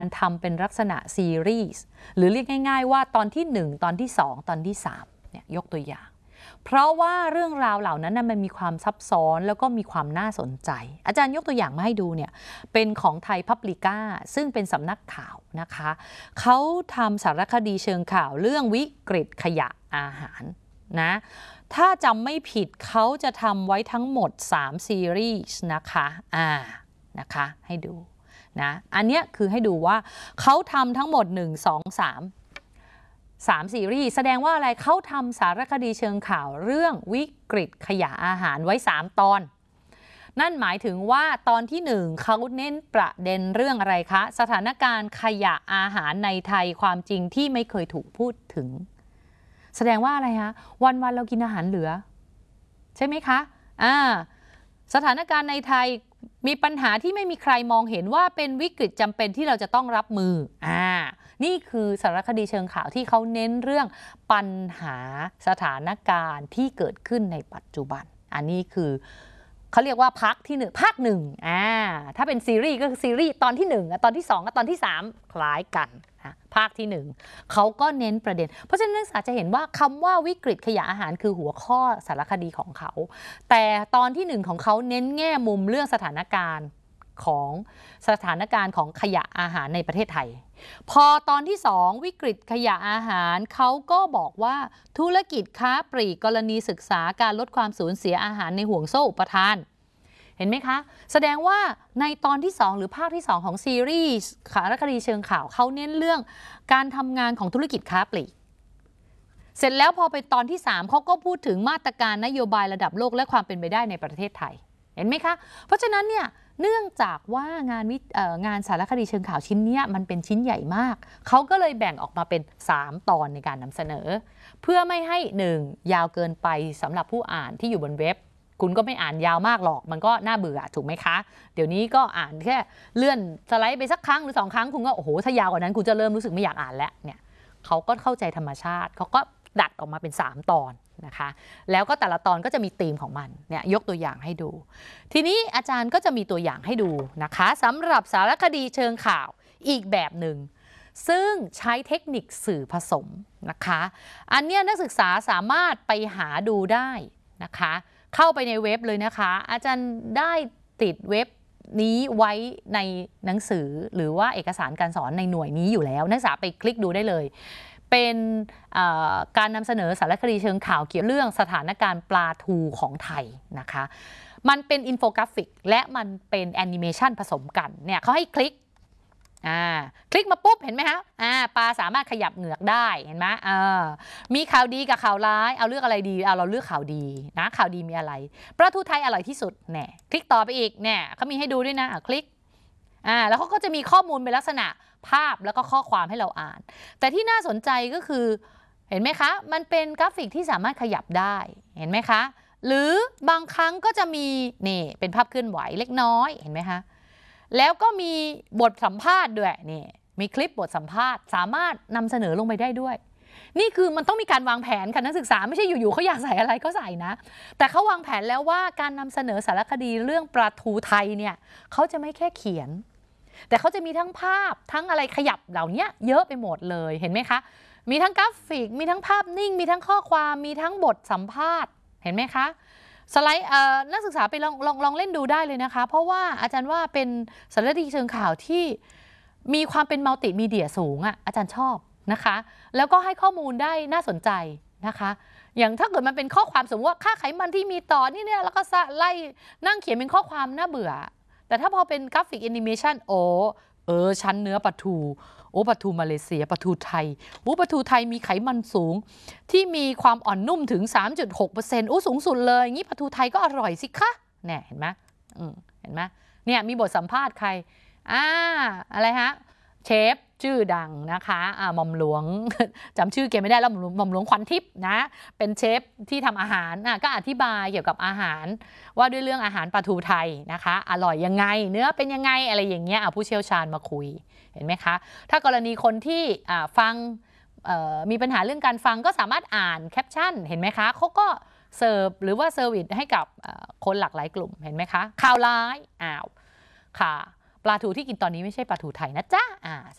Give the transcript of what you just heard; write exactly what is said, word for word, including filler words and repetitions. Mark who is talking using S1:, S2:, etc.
S1: ทำเป็นลักษณะซีรีส์หรือเรียกง่ายๆว่าตอนที่หนึ่งตอนที่สองตอนที่สามเนี่ยยกตัวอย่างเพราะว่าเรื่องราวเหล่านั้นมันมีความซับซ้อนแล้วก็มีความน่าสนใจอาจารย์ยกตัวอย่างมาให้ดูเนี่ยเป็นของไทยพับลิก้าซึ่งเป็นสำนักข่าวนะคะเขาทำสารคดีเชิงข่าวเรื่องวิกฤตขยะอาหารนะถ้าจำไม่ผิดเขาจะทำไว้ทั้งหมดสามซีรีส์นะคะอ่านะคะให้ดูนะอันนี้คือให้ดูว่าเขาทำทั้งหมดหนึ่ง สอง สาม สามซีรีส์แสดงว่าอะไรเขาทำสารคดีเชิงข่าวเรื่องวิกฤตขยะอาหารไว้สามตอนนั่นหมายถึงว่าตอนที่หนึ่งเขาเน้นประเด็นเรื่องอะไรคะสถานการณ์ขยะอาหารในไทยความจริงที่ไม่เคยถูกพูดถึงแสดงว่าอะไรคะวันๆเรากินอาหารเหลือใช่ไหมคะอ่าสถานการณ์ในไทยมีปัญหาที่ไม่มีใครมองเห็นว่าเป็นวิกฤตจำเป็นที่เราจะต้องรับมืออ่านี่คือสารคดีเชิงข่าวที่เขาเน้นเรื่องปัญหาสถานการณ์ที่เกิดขึ้นในปัจจุบันอันนี้คือเขาเรียกว่าภาคที่หนึ่งภาคหนึ่งอ่าถ้าเป็นซีรีส์ก็คือซีรีส์ตอนที่หนึ่งตอนที่สองกับตอนที่สามคล้ายกันนะภาคที่หนึ่งเขาก็เน้นประเด็นเพราะฉะนั้นนักศึกษาจะเห็นว่าคำว่าวิกฤตขยะอาหารคือหัวข้อสารคดีของเขาแต่ตอนที่หนึ่งของเขาเน้นแง่มุมเรื่องสถานการณ์ของสถานการณ์ของขยะอาหารในประเทศไทยพอตอนที่สองวิกฤตขยะอาหารเขาก็บอกว่าธุรกิจค้าปลีกกรณีศึกษาการลดความสูญเสียอาหารในห่วงโซ่อุปทานเห็นไหมคะแสดงว่าในตอนที่สองหรือภาคที่สองของซีรีส์สารคดีเชิงข่าวเขาเน้นเรื่องการทำงานของธุรกิจค้าปลีกเสร็จแล้วพอไปตอนที่สามเขาก็พูดถึงมาตรการนโยบายระดับโลกและความเป็นไปได้ในประเทศไทยเห็นไหมคะเพราะฉะนั้นเนี่ยเนื่องจากว่างานวิงานสารคดีเชิงข่าวชิ้นนี้มันเป็นชิ้นใหญ่มากเขาก็เลยแบ่งออกมาเป็นสามตอนในการนำเสนอเพื่อไม่ให้หนึ่งยาวเกินไปสำหรับผู้อ่านที่อยู่บนเว็บคุณก็ไม่อ่านยาวมากหรอกมันก็น่าเบื่อถูกไหมคะเดี๋ยวนี้ก็อ่านแค่เลื่อนสไลด์ไปสักครั้งหรือสองครั้งคุณก็โอ้โหถ้ายาวกว่านั้นคุณจะเริ่มรู้สึกไม่อยากอ่านแล้วเนี่ยเขาก็เข้าใจธรรมชาติเขาก็ดัดออกมาเป็นสามตอนนะคะแล้วก็แต่ละตอนก็จะมีธีมของมันเนี่ยยกตัวอย่างให้ดูทีนี้อาจารย์ก็จะมีตัวอย่างให้ดูนะคะสำหรับสารคดีเชิงข่าวอีกแบบหนึ่งซึ่งใช้เทคนิคสื่อผสมนะคะอันนี้นักศึกษาสามารถไปหาดูได้นะคะเข้าไปในเว็บเลยนะคะอาจารย์ได้ติดเว็บนี้ไว้ในหนังสือหรือว่าเอกสารการสอนในหน่วยนี้อยู่แล้วนักศึกษาไปคลิกดูได้เลยเป็นการนำเสนอสารคดีเชิงข่าวเกี่ยวเรื่องสถานการณ์ปลาทูของไทยนะคะมันเป็นอินโฟกราฟิกและมันเป็นแอนิเมชันผสมกันเนี่ยเขาให้คลิกอ่าคลิกมาปุ๊บเห็นไหมคะอ่าปลาสามารถขยับเหงือกได้เห็นไหมอ่ามีข่าวดีกับข่าวร้ายเอาเลือกอะไรดีเอาเราเลือกข่าวดีนะข่าวดีมีอะไรปลาทูไทยอร่อยที่สุดแน่คลิกต่อไปอีกเนี่ยเขามีให้ดูด้วยนะคลิกอ่าแล้วเขาก็จะมีข้อมูลเป็นลักษณะภาพแล้วก็ข้อความให้เราอ่านแต่ที่น่าสนใจก็คือเห็นไหมคะมันเป็นกราฟิกที่สามารถขยับได้เห็นไหมคะหรือบางครั้งก็จะมีนี่เป็นภาพเคลื่อนไหวเล็กน้อยเห็นไหมคะแล้วก็มีบทสัมภาษณ์ด้วยนี่มีคลิปบทสัมภาษณ์สามารถนำเสนอลงไปได้ด้วยนี่คือมันต้องมีการวางแผนค่ะนักศึกษาไม่ใช่อยู่ๆเขาอยากใส่อะไรก็ใส่นะแต่เขาวางแผนแล้วว่าการนำเสนอสารคดีเรื่องปลาทูไทยเนี่ยเขาจะไม่แค่เขียนแต่เขาจะมีทั้งภาพทั้งอะไรขยับเหล่านี้เยอะไปหมดเลยเห็นไหมคะมีทั้งกราฟิกมีทั้งภาพนิ่งมีทั้งข้อความมีทั้งบทสัมภาษณ์เห็นไหมคะสไลด์นักศึกษาไปลองลองลองเล่นดูได้เลยนะคะเพราะว่าอาจารย์ว่าเป็นสารคดีเชิงข่าวที่มีความเป็นมัลติมีเดียสูงอ่ะอาจารย์ชอบนะคะแล้วก็ให้ข้อมูลได้น่าสนใจนะคะอย่างถ้าเกิดมันเป็นข้อความสมมติว่าค่าไขมันที่มีต่อนี่เนี่ยแล้วก็ไล่นั่งเขียนเป็นข้อความน่าเบื่อแต่ถ้าพอเป็นกราฟิกแอนิเมชันโอ้เออชั้นเนื้อปลาทูโอ้ปลาทูมาเลเซียปลาทูไทยโอ้ปลาทูไทยมีไขมันสูงที่มีความอ่อนนุ่มถึง สามจุดหกเปอร์เซ็นต์ โอ้สูงสุดเลยงี้ปลาทูไทยก็อร่อยสิคะเนี่ยเห็นไหมอืมเห็นไหมเนี่ยมีบทสัมภาษณ์ใครอ่าอะไรฮะเชฟชื่อดังนะคะอ่าหม่อมหลวงจำชื่อแกไม่ได้แล้วหม่อมหลวงขวัญทิพย์นะเป็นเชฟที่ทำอาหารอ่ะก็อธิบายเกี่ยวกับอาหารว่าด้วยเรื่องอาหารปลาทูไทยนะคะอร่อยยังไงเนื้อเป็นยังไงอะไรอย่างเงี้ยผู้เชี่ยวชาญมาคุยเห็นไหมคะถ้ากรณีคนที่ฟังมีปัญหาเรื่องการฟังก็สามารถอ่านแคปชั่นเห็นไหมคะเขาก็เสิร์ฟหรือว่าเซอร์วิสให้กับคนหลากหลายกลุ่มเห็นไหมคะข่าวร้ายอ้าวค่ะปลาทูที่กินตอนนี้ไม่ใช่ปลาทูไทยนะจ๊ะอ่า